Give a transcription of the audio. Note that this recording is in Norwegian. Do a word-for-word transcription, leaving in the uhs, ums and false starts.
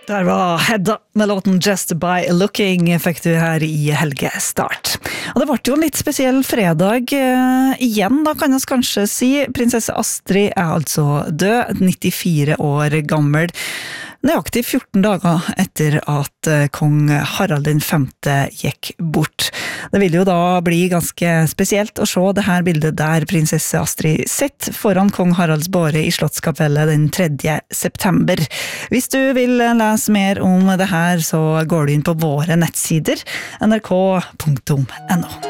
Der var Hedda med låten Just By Looking fikk du her i helgestart. Og det ble jo en litt spesiell fredag eh, igjen, da kan jeg kanskje si. Prinsesse Astrid er altså død, nittifire år gammel. Nøyaktig fjorten dager etter at kong Harald den femte gikk bort. Det vil jo da bli ganske spesielt å se det her bildet der prinsesse Astrid sitter foran kong Haralds båre i Slottskapellet den tredje september. Hvis du vil lese mer om det her, så går du inn på våre nettsider n r k punktum n o.